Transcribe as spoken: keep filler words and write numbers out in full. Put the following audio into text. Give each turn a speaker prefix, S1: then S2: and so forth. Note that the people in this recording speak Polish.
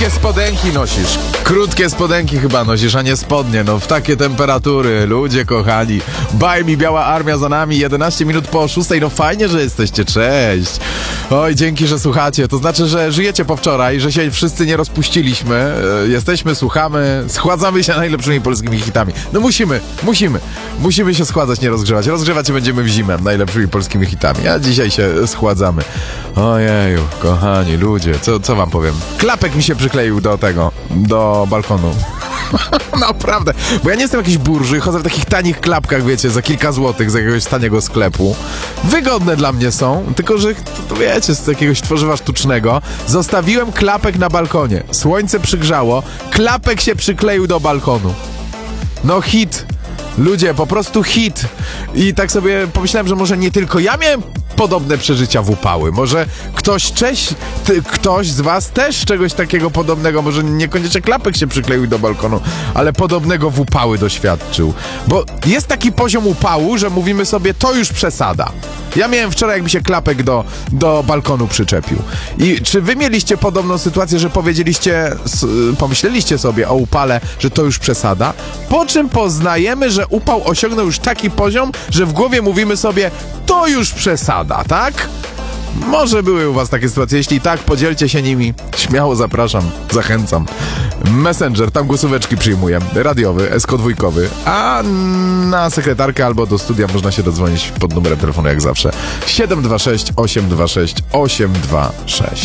S1: krótkie spodenki nosisz. Krótkie spodenki chyba nosisz, a nie spodnie. No w takie temperatury, ludzie kochani. Baj mi, biała armia za nami, jedenaście minut po szóstej. No fajnie, że jesteście, cześć. Oj, dzięki, że słuchacie. To znaczy, że żyjecie po wczoraj, że się wszyscy nie rozpuściliśmy. E, jesteśmy, słuchamy, schładzamy się najlepszymi polskimi hitami. No musimy, musimy. Musimy się schładzać, nie rozgrzewać. Rozgrzewać się będziemy w zimę najlepszymi polskimi hitami, a dzisiaj się schładzamy. Ojeju, kochani ludzie, co, co wam powiem? Klapek mi się przykleił do tego, do balkonu. Naprawdę, bo ja nie jestem jakiś burży, chodzę w takich tanich klapkach, wiecie, za kilka złotych z jakiegoś taniego sklepu. Wygodne dla mnie są, tylko że, to, to wiecie, z jakiegoś tworzywa sztucznego. Zostawiłem klapek na balkonie, słońce przygrzało, klapek się przykleił do balkonu. No hit. Ludzie, po prostu hit. I tak sobie pomyślałem, że może nie tylko ja miałem podobne przeżycia w upały. Może ktoś, cześć, ty, ktoś z was też czegoś takiego podobnego, może niekoniecznie klapek się przykleił do balkonu, ale podobnego w upały doświadczył. Bo jest taki poziom upału, że mówimy sobie, to już przesada. Ja miałem wczoraj, jakby się klapek do, do balkonu przyczepił. I czy wy mieliście podobną sytuację, że powiedzieliście, s, pomyśleliście sobie o upale, że to już przesada? Po czym poznajemy, że upał osiągnął już taki poziom, że w głowie mówimy sobie, to już przesada, tak? Może były u was takie sytuacje. Jeśli tak, podzielcie się nimi. Śmiało zapraszam, zachęcam. Messenger, tam głosóweczki przyjmuję. Radiowy, S K dwa. A na sekretarkę albo do studia można się dodzwonić pod numerem telefonu jak zawsze. siedem dwa sześć osiem dwa sześć osiem dwa sześć.